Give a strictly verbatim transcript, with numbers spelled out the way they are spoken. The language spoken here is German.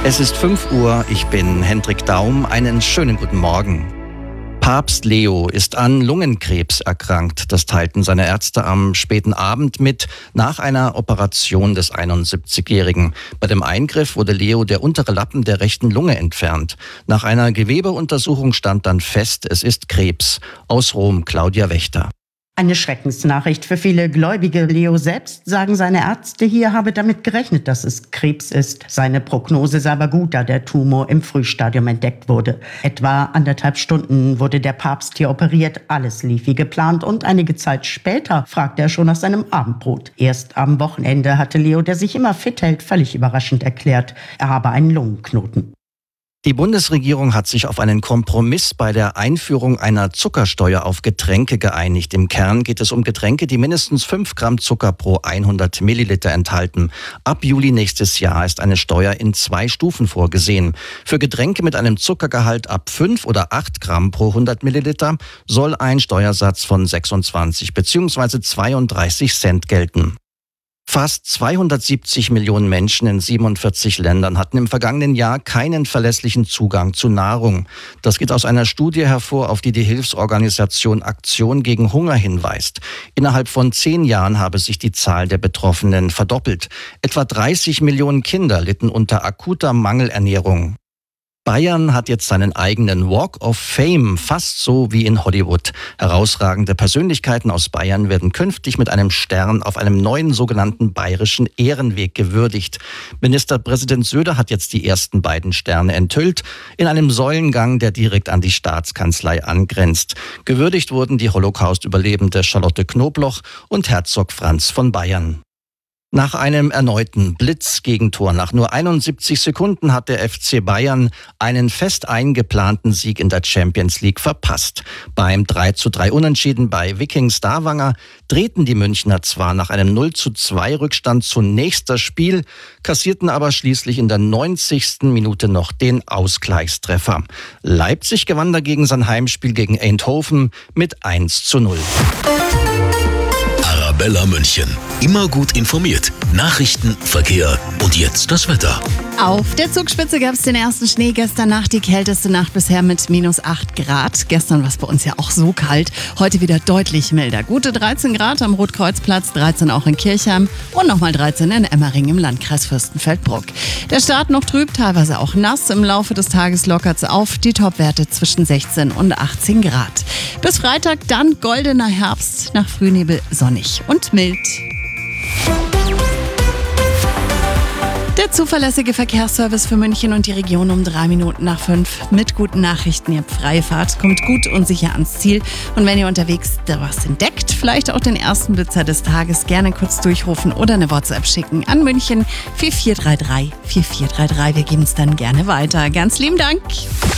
Es ist fünf Uhr, ich bin Hendrik Daum, einen schönen guten Morgen. Papst Leo ist an Lungenkrebs erkrankt. Das teilten seine Ärzte am späten Abend mit, nach einer Operation des einundsiebzigjährigen. Bei dem Eingriff wurde Leo der untere Lappen der rechten Lunge entfernt. Nach einer Gewebeuntersuchung stand dann fest, es ist Krebs. Aus Rom, Claudia Wächter. Eine Schreckensnachricht für viele Gläubige. Leo selbst, sagen seine Ärzte hier, habe damit gerechnet, dass es Krebs ist. Seine Prognose sei aber gut, da der Tumor im Frühstadium entdeckt wurde. Etwa anderthalb Stunden wurde der Papst hier operiert. Alles lief wie geplant und einige Zeit später fragte er schon nach seinem Abendbrot. Erst am Wochenende hatte Leo, der sich immer fit hält, völlig überraschend erklärt, er habe einen Lungenknoten. Die Bundesregierung hat sich auf einen Kompromiss bei der Einführung einer Zuckersteuer auf Getränke geeinigt. Im Kern geht es um Getränke, die mindestens fünf Gramm Zucker pro hundert Milliliter enthalten. Ab Juli nächstes Jahr ist eine Steuer in zwei Stufen vorgesehen. Für Getränke mit einem Zuckergehalt ab fünf oder acht Gramm pro hundert Milliliter soll ein Steuersatz von sechsundzwanzig bzw. zweiunddreißig Cent gelten. Fast zweihundertsiebzig Millionen Menschen in siebenundvierzig Ländern hatten im vergangenen Jahr keinen verlässlichen Zugang zu Nahrung. Das geht aus einer Studie hervor, auf die die Hilfsorganisation Aktion gegen Hunger hinweist. Innerhalb von zehn Jahren habe sich die Zahl der Betroffenen verdoppelt. Etwa dreißig Millionen Kinder litten unter akuter Mangelernährung. Bayern hat jetzt seinen eigenen Walk of Fame, fast so wie in Hollywood. Herausragende Persönlichkeiten aus Bayern werden künftig mit einem Stern auf einem neuen sogenannten bayerischen Ehrenweg gewürdigt. Ministerpräsident Söder hat jetzt die ersten beiden Sterne enthüllt, in einem Säulengang, der direkt an die Staatskanzlei angrenzt. Gewürdigt wurden die Holocaust-Überlebende Charlotte Knobloch und Herzog Franz von Bayern. Nach einem erneuten Blitzgegentor nach nur einundsiebzig Sekunden hat der F C Bayern einen fest eingeplanten Sieg in der Champions League verpasst. Beim drei zu drei Unentschieden bei Viking Stavanger drehten die Münchner zwar nach einem null zu zwei Rückstand zunächst das Spiel, kassierten aber schließlich in der neunzigsten Minute noch den Ausgleichstreffer. Leipzig gewann dagegen sein Heimspiel gegen Eindhoven mit eins zu null. Arabella München. Immer gut informiert. Nachrichten, Verkehr und jetzt das Wetter. Auf der Zugspitze gab es den ersten Schnee gestern Nacht, die kälteste Nacht bisher mit minus acht Grad. Gestern war es bei uns ja auch so kalt, heute wieder deutlich milder. Gute dreizehn Grad am Rotkreuzplatz, dreizehn auch in Kirchheim und nochmal dreizehn in Emmering im Landkreis Fürstenfeldbruck. Der Start noch trüb, teilweise auch nass. Im Laufe des Tages lockert es auf, die Topwerte zwischen sechzehn und achtzehn Grad. Bis Freitag dann goldener Herbst, nach Frühnebel sonnig und mild. Der zuverlässige Verkehrsservice für München und die Region um drei Minuten nach fünf. Mit guten Nachrichten, ihr habt freie Fahrt, kommt gut und sicher ans Ziel. Und wenn ihr unterwegs da was entdeckt, vielleicht auch den ersten Blitzer des Tages, gerne kurz durchrufen oder eine WhatsApp schicken an München vier vier drei drei vier vier drei drei. Wir geben es dann gerne weiter. Ganz lieben Dank.